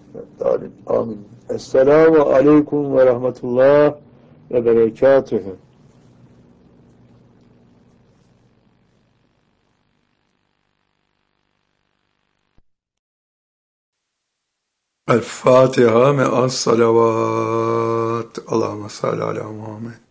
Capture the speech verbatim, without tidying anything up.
Amin. Esselamu aleyküm ve rahmetullah ve berekatühü. الفاتحة مع الصلوات اللهم صل على محمد